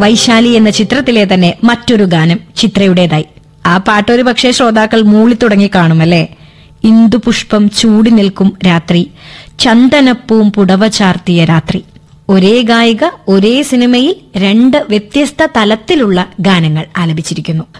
വൈശാലി എന്ന ചിത്രത്തിലെ തന്നെ മറ്റൊരു ഗാനം ചിത്രയുടേതായി. ആ പാട്ടൊരു പക്ഷേ ശ്രോതാക്കൾ മൂളിത്തുടങ്ങി കാണുമല്ലേ. ഇന്ദുപുഷ്പം ചൂടി നിൽക്കും രാത്രി, ചന്ദനപ്പൂം പുടവ ചാർത്തിയ രാത്രി. ഒരേ ഗായിക ഒരേ സിനിമയിൽ രണ്ട് വ്യത്യസ്ത തലത്തിലുള്ള ഗാനങ്ങൾ ആലപിച്ചിരിക്കുന്നു.